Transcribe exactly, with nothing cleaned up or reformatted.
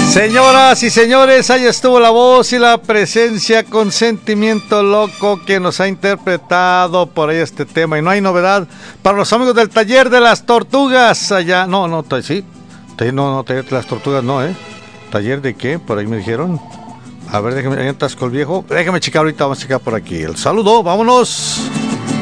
Señoras y señores, ahí estuvo la voz y la presencia con Sentimiento Loco que nos ha interpretado por ahí este tema. Y no hay novedad para los amigos del Taller de las Tortugas allá. No, no, sí. No, no, Taller de las Tortugas no, ¿eh? ¿Taller de qué? Por ahí me dijeron. A ver, déjame, ahí atasco el viejo. Déjame checar ahorita, vamos a checar por aquí. El saludo, vámonos.